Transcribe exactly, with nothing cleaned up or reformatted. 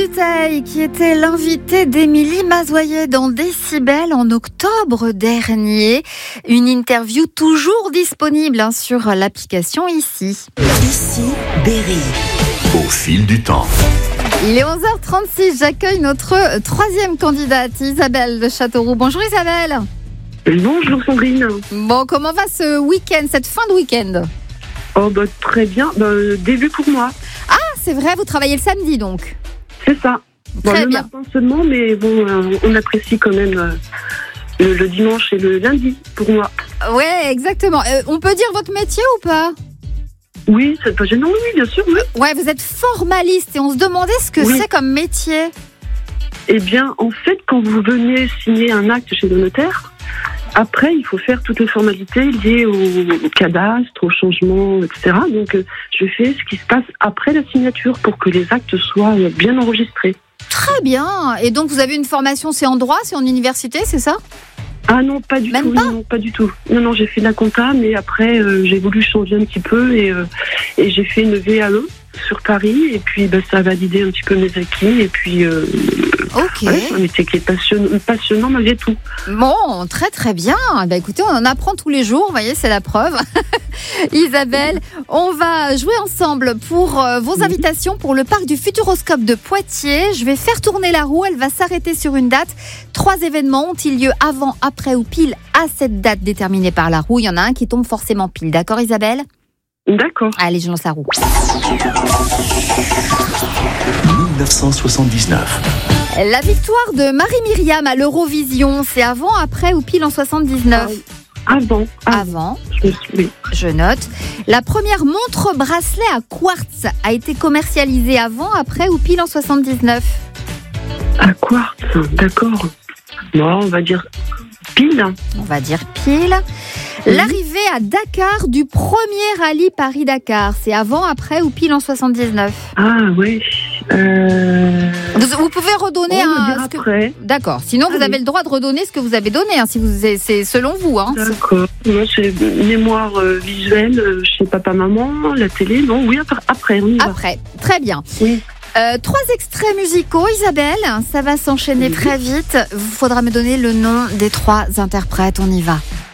Dutheil, qui était l'invité d'Émilie Mazoyer dans Décibel en octobre dernier. Une interview toujours disponible hein, sur l'application Ici. Ici, Berry. Au fil du temps. Il est onze heures trente-six, j'accueille notre troisième candidate, Isabelle de Châteauroux. Bonjour Isabelle. Bonjour Sandrine. Bon, comment va ce week-end, cette fin de week-end ? Oh bah très bien, bah, début pour moi. Ah, c'est vrai, vous travaillez le samedi donc ? C'est ça. Bon, Très le bien. matin seulement, mais bon, euh, on apprécie quand même euh, le, le dimanche et le lundi pour moi. Ouais, exactement. Euh, on peut dire votre métier ou pas ? Oui, c'est pas gênant, oui, bien sûr, oui. Ouais, vous êtes formaliste et on se demandait ce que Oui. c'est comme métier. Eh bien, en fait, quand vous venez signer un acte chez le notaire, après, il faut faire toutes les formalités liées au, au cadastre, au changement, et cetera. Donc, euh, je fais ce qui se passe après la signature pour que les actes soient euh, bien enregistrés. Très bien. Et donc, vous avez une formation, c'est en droit, c'est en université, c'est ça ? Ah non, pas du Même tout. pas non, pas du tout. Non, non, j'ai fait de la compta, mais après, euh, j'ai voulu changer un petit peu et, euh, et j'ai fait une V A E sur Paris. Et puis, bah, ça a validé un petit peu mes acquis. Et puis, euh, Ok. ouais, c'est un métier qui est passionnant, passionnant malgré tout. Bon, très très bien. Bah, écoutez, on en apprend tous les jours, vous voyez, c'est la preuve. Isabelle, on va jouer ensemble pour euh, vos invitations pour le parc du Futuroscope de Poitiers. Je vais faire tourner la roue, elle va s'arrêter sur une date. Trois événements ont-ils lieu avant, après ou pile à cette date déterminée par la roue. Il y en a un qui tombe forcément pile, d'accord Isabelle ? D'accord. Allez, je lance la roue. dix-neuf cent soixante-dix-neuf. La victoire de Marie-Myriam à l'Eurovision, c'est avant, après ou pile en soixante-dix-neuf ? Avant. ah, Avant. Je me suis... oui. Je note. La première montre bracelet à quartz a été commercialisée avant, après ou pile en soixante-dix-neuf ? À quartz, d'accord. Bon, on va dire pile. On va dire pile. L'arrivée à Dakar du premier rallye Paris-Dakar, c'est avant, après ou pile en soixante-dix-neuf ? Ah, oui. Euh... Vous, vous pouvez redonner on va un... dire ce que- après. D'accord. Sinon, vous Allez. avez le droit de redonner ce que vous avez donné, hein, si vous... c'est, c'est selon vous. Hein. D'accord. Moi, c'est mémoire euh, visuelle euh, chez papa-maman, la télé. Non, oui, après, après on y va. Après. Très bien. Oui. Euh, trois extraits musicaux, Isabelle. Ça va s'enchaîner Oui. très vite. Il faudra me donner le nom des trois interprètes. On y va.